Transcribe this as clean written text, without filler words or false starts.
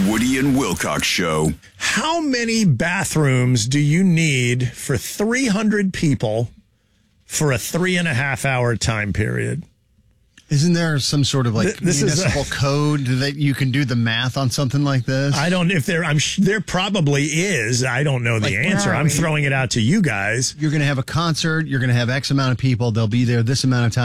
Woody and Wilcox Show. How many bathrooms do you need for 300 people for a 3.5 hour time period? Isn't there some sort of municipal code that you can do the math on something like this? I don't. If there, there probably is. I don't know the answer. I'm throwing it out to you guys. You're going to have a concert. You're going to have X amount of people. They'll be there this amount of time.